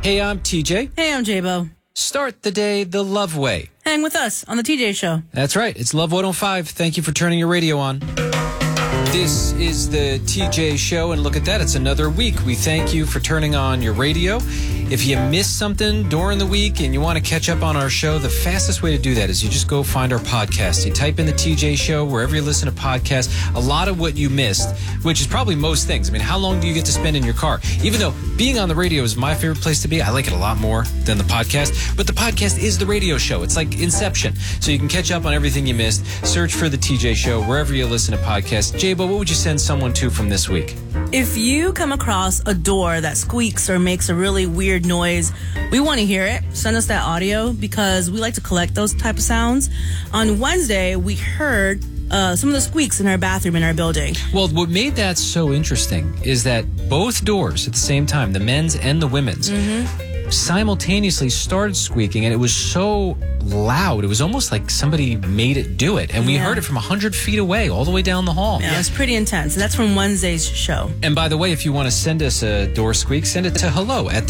Hey, I'm TJ. Hey, I'm J-Bo. Start the day the love way. Hang with us on the TJ Show. That's right. It's Love 105. Thank you for turning your radio on. This is the TJ Show, and look at that. It's another week. We thank you for turning on your radio. If you missed something during the week and you want to catch up on our show, the fastest way to do that is you just go find our podcast. You type in the TJ Show wherever you listen to podcasts. A lot of what you missed, which is probably most things. I mean, how long do you get to spend in your car? Even though being on the radio is my favorite place to be, I like it a lot more than the podcast. But the podcast is the radio show. It's like Inception. So you can catch up on everything you missed. Search for the TJ Show wherever you listen to podcasts. J-Bo, what would you send someone to from this week? If you come across a door that squeaks or makes a really weird noise, we want to hear it. Send us that audio because we like to collect those type of sounds. On Wednesday, we heard some of the squeaks in our bathroom in our building. Well, what made that so interesting is that both doors at the same time, the men's and the women's, simultaneously started squeaking, and it was so loud. It was almost like somebody made it do it. And we heard it from 100 feet away, all the way down the hall. Yeah, it was pretty intense. And that's from Wednesday's show. And by the way, if you want to send us a door squeak, send it to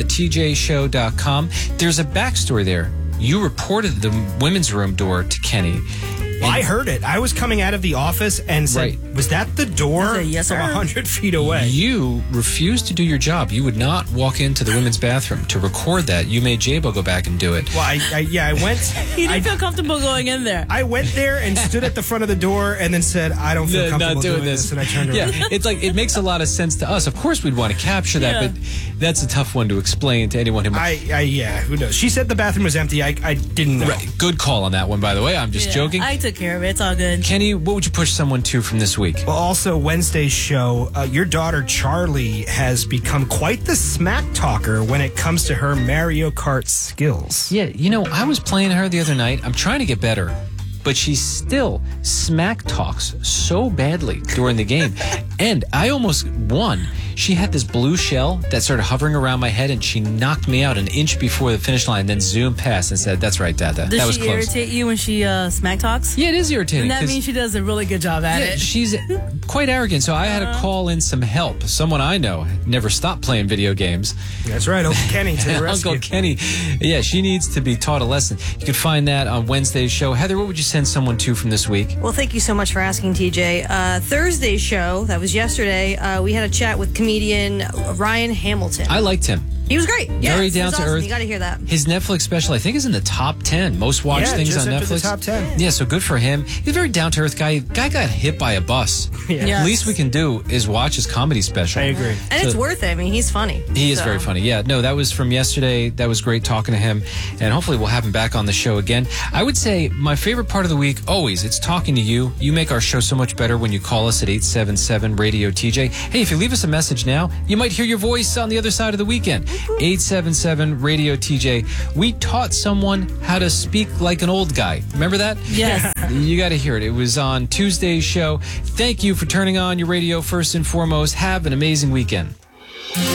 hello@thetjshow.com. There's a backstory there. You reported the women's room door to Kenny. Well, I heard it. I was coming out of the office and said, was that the door yes, from 100 feet away? You refused to do your job. You would not walk into the women's bathroom to record that. You made J-Bo go back and do it. Well, I went. He didn't feel comfortable going in there. I went there and stood at the front of the door and then said, I don't feel comfortable doing this. And I turned around. Yeah, it's like, it makes a lot of sense to us. Of course we'd want to capture that, but that's a tough one to explain to anyone who might. Yeah, who knows? She said the bathroom was empty. I didn't know. Right. Good call on that one, by the way. I'm just joking. I took care of it. It's all good. Kenny, what would you push someone to from this week? Well, also Wednesday's show, your daughter Charlie has become quite the smack talker when it comes to her Mario Kart skills. Yeah, you know, I was playing her the other night. I'm trying to get better, but she still smack talks so badly during the game. And I almost won. She had this blue shell that started hovering around my head, and she knocked me out an inch before the finish line, then zoomed past and said, "That's right, Dada. That was close." Does she irritate you when she smack talks? Yeah, it is irritating. And that means she does a really good job at it. She's quite arrogant, so I had to call in some help. Someone I know never stopped playing video games. That's right, Uncle Kenny to the rescue. Uncle Kenny. Yeah, she needs to be taught a lesson. You can find that on Wednesday's show. Heather, what would you send someone to from this week? Well, thank you so much for asking, TJ. Thursday's show, that was yesterday, we had a chat with comedian Ryan Hamilton. I liked him. He was great. Yeah, very down to earth. You got to hear that. His Netflix special, I think, is in the top 10 most watched things just on after Netflix. The top 10. Yeah, so good for him. He's a very down to earth guy. Guy got hit by a bus. Yes. Least we can do is watch his comedy special. I agree. And it's worth it. I mean, he's funny. He is very funny. Yeah, no, that was from yesterday. That was great talking to him. And hopefully we'll have him back on the show again. I would say my favorite part of the week, always, it's talking to you. You make our show so much better when you call us at 877-RADIO-TJ. Hey, if you leave us a message now, you might hear your voice on the other side of the weekend. 877-RADIO-TJ. We taught someone how to speak like an old guy. Remember that? Yes. You got to hear it. It was on Tuesday's show. Thank you for turning on your radio first and foremost. Have an amazing weekend.